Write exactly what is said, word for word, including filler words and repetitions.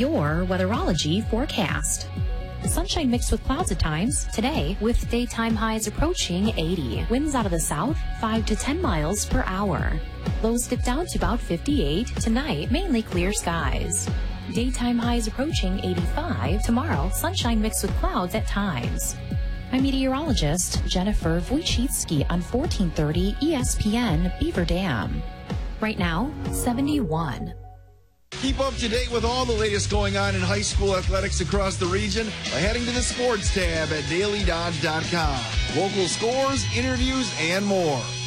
your weatherology forecast. Sunshine mixed with clouds at times today, with daytime highs approaching eighty. Winds out of the south, five to ten miles per hour. Lows dip down to about fifty-eight. Tonight, mainly clear skies. Daytime highs approaching eighty-five. Tomorrow, sunshine mixed with clouds at times. I'm meteorologist Jennifer Wojcicki on fourteen thirty E S P N Beaver Dam. Right now, seventy-one. Keep up to date with all the latest going on in high school athletics across the region by heading to the sports tab at daily dodge dot com. Local scores, interviews, and more.